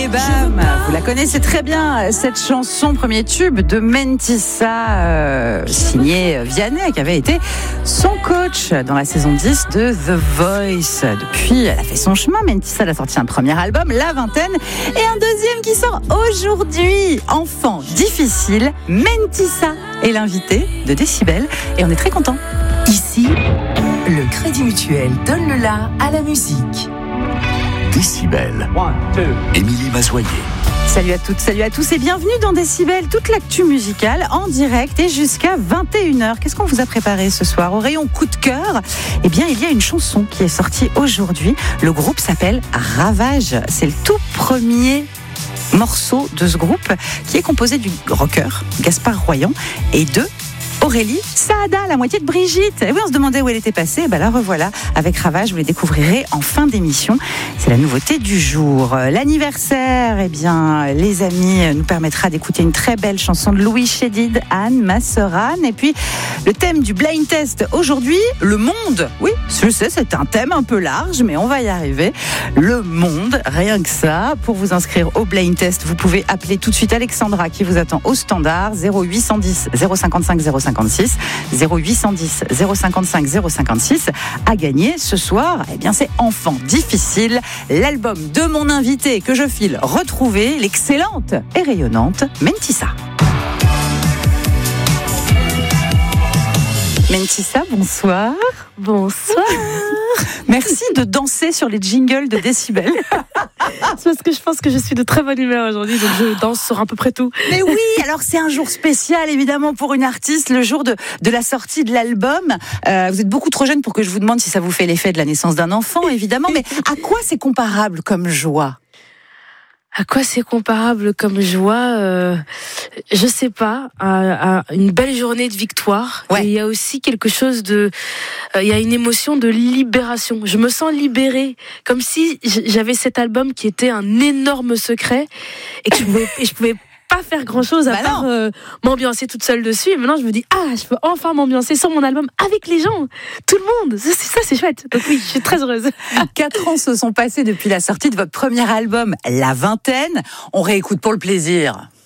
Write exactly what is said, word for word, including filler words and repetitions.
et bam, vous la connaissez très bien, cette chanson, premier tube de Mentissa, euh, signé Vianney, qui avait été son coach dans la saison dix de The Voice. Depuis, elle a fait son chemin. Mentissa a sorti un premier album, La Vingtaine, et un deuxième qui sort aujourd'hui. Enfant difficile, Mentissa est l'invité de Décibel, et on est très contents. Ici, le Crédit Mutuel donne le la à la musique. Décibel. Émilie Mazoyer. Salut à toutes, salut à tous et bienvenue dans Décibel, toute l'actu musicale en direct et jusqu'à vingt et une heures. Qu'est-ce qu'on vous a préparé ce soir au rayon coup de cœur? Eh bien, il y a une chanson qui est sortie aujourd'hui. Le groupe s'appelle Ravage. C'est le tout premier morceau de ce groupe qui est composé du rocker Gaspard Royan et de Aurélie Saada, la moitié de Brigitte. Et oui, on se demandait où elle était passée. Et ben la revoilà avec Ravage. Vous les découvrirez en fin d'émission. C'est la nouveauté du jour. L'anniversaire, eh bien, les amis, nous permettra d'écouter une très belle chanson de Louis Chédid, Anne, ma sœur Anne. Et puis, le thème du blind test aujourd'hui, le monde. Oui, je sais, c'est un thème un peu large, mais on va y arriver. Le monde, rien que ça. Pour vous inscrire au blind test, vous pouvez appeler tout de suite Alexandra qui vous attend au standard zéro huit cent dix zéro cinquante-cinq zéro cinquante-six zéro huit cent dix zéro cinquante-cinq zéro cinquante-six. À gagner ce soir, eh bien c'est Enfant difficile, l'album de mon invité que je file retrouver, l'excellente et rayonnante Mentissa. Mentissa, bonsoir. Bonsoir. Merci de danser sur les jingles de Décibel. C'est parce que je pense que je suis de très bonne humeur aujourd'hui, donc je danse sur à peu près tout. Mais oui, alors c'est un jour spécial évidemment pour une artiste, le jour de, de la sortie de l'album. Euh, vous êtes beaucoup trop jeune pour que je vous demande si ça vous fait l'effet de la naissance d'un enfant, évidemment, mais à quoi c'est comparable comme joie ? À quoi c'est comparable comme joie euh, Je sais pas. À, à une belle journée de victoire. Ouais. Et il y a aussi quelque chose de. Euh, il y a une émotion de libération. Je me sens libérée, comme si j'avais cet album qui était un énorme secret et que je pouvais, et je pouvais pas faire grand chose à bah part euh, m'ambiancer toute seule dessus. Et maintenant je me dis ah, je peux enfin m'ambiancer sur mon album avec les gens, tout le monde. Ça, c'est, ça, c'est chouette. Donc oui, je suis très heureuse. Quatre ans se sont passés depuis la sortie de votre premier album, La Vingtaine. On réécoute pour le plaisir.